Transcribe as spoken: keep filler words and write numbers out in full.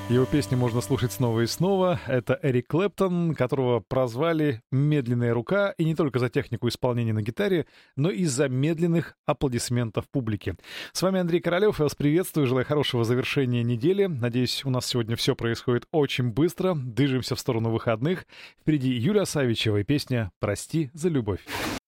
Его песни можно слушать снова и снова. Это Эрик Клэптон, которого прозвали «Медленная рука», и не только за технику исполнения на гитаре, но и за медленных аплодисментов публики. С вами Андрей Королёв, я вас приветствую, желаю хорошего завершения недели. Надеюсь, у нас сегодня все происходит очень быстро, движемся в сторону выходных. Впереди Юлия Савичева и песня «Прости за любовь».